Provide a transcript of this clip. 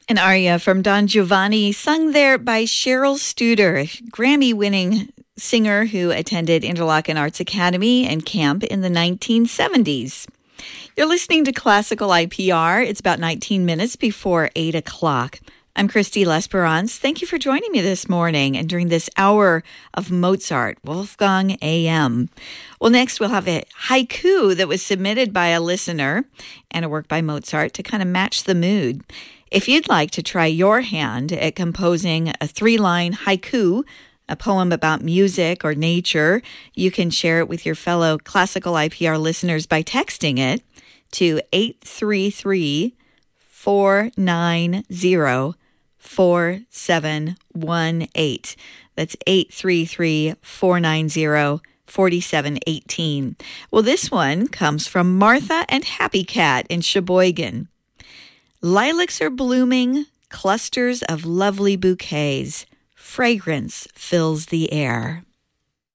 An aria from Don Giovanni, sung there by Cheryl Studer, Grammy-winning singer who attended Interlochen Arts Academy and camp in the 1970s. You're listening to Classical IPR. It's about 19 minutes before 8 o'clock. I'm Christy L'Esperance. Thank you for joining me this morning and during this hour of Mozart, Wolfgang AM. Well, next we'll have a haiku that was submitted by a listener and a work by Mozart to kind of match the mood. If you'd like to try your hand at composing a 3-line haiku, a poem about music or nature, you can share it with your fellow Classical IPR listeners by texting it to 833-490-4718. That's 833-490-4718. Well, this one comes from Martha and Happy Cat in Sheboygan. Lilacs are blooming, clusters of lovely bouquets. Fragrance fills the air.